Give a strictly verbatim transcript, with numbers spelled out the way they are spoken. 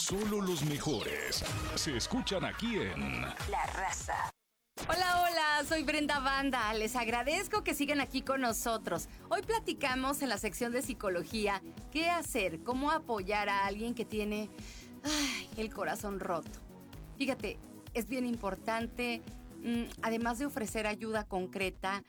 Solo los mejores se escuchan aquí en La Raza. Hola, hola, soy Brenda Banda. Les agradezco que sigan aquí con nosotros. Hoy platicamos en la sección de psicología qué hacer, cómo apoyar a alguien que tiene ay, el corazón roto. Fíjate, es bien importante, mmm, además de ofrecer ayuda concreta,